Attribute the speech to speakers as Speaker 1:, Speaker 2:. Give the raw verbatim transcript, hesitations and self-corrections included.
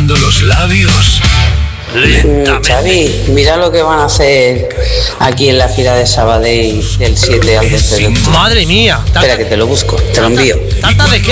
Speaker 1: besando los labios.
Speaker 2: Mm, Xavi, mira lo que van a hacer aquí en la gira de Sabadell del siete al doce de octubre.
Speaker 3: Madre mía.
Speaker 2: Espera que te lo busco, te lo envío.
Speaker 3: ¿Tarta de qué?